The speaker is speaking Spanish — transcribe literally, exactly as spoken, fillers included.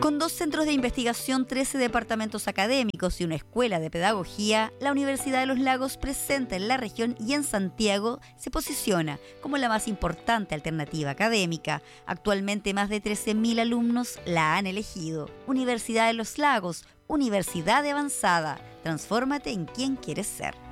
Con dos centros de investigación, trece departamentos académicos y una escuela de pedagogía, la Universidad de los Lagos, presente en la región y en Santiago, se posiciona como la más importante alternativa académica. Actualmente más de trece mil alumnos la han elegido. Universidad de los Lagos, Universidad de Avanzada. Transfórmate en quien quieres ser.